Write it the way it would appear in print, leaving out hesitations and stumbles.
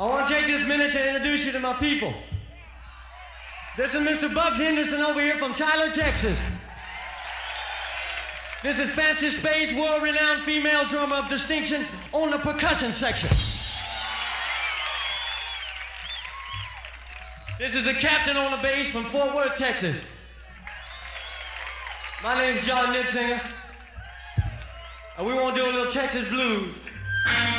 I want to take this minute to introduce you to my people. This is Mr. Bugs Henderson over here from Tyler, Texas. This is Fancy Space, world-renowned female drummer of distinction on the percussion section. This is the captain on the bass from Fort Worth, Texas. My name's John Nipsinger, and we want to do a little Texas blues.